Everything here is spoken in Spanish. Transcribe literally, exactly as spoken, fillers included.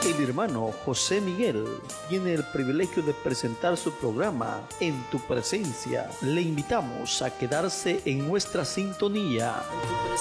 El hermano José Miguel tiene el privilegio de presentar su programa En Tu Presencia. Le invitamos a quedarse en nuestra sintonía.